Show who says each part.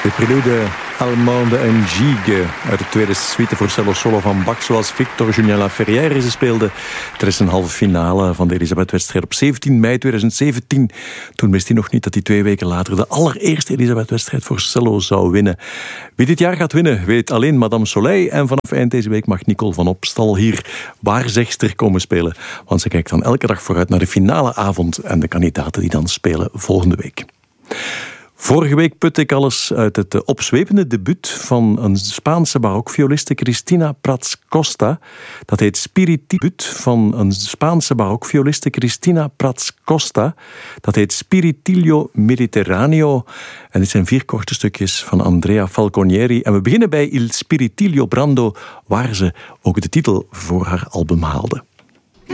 Speaker 1: De prelude Allemande en Gigue uit de tweede suite voor cello solo van Bach, zoals Victor Julien Laferrière ze speelde. Er is een halve finale van de Elisabeth-wedstrijd op 17 mei 2017. Toen wist hij nog niet dat hij 2 weken later de allereerste Elisabeth-wedstrijd voor cello zou winnen. Wie dit jaar gaat winnen, weet alleen Madame Soleil. En vanaf eind deze week mag Nicole van Opstal hier waarzegster komen spelen. Want ze kijkt dan elke dag vooruit naar de finale avond en de kandidaten die dan spelen volgende week. Vorige week putte ik alles uit het opzwepende debuut van een Spaanse barokvioliste, Cristina Prats Costa. Dat heet Spiritilio Mediterraneo. En dit zijn 4 korte stukjes van Andrea Falconieri. En we beginnen bij Il Spiritilio Brando, waar ze ook de titel voor haar album haalde.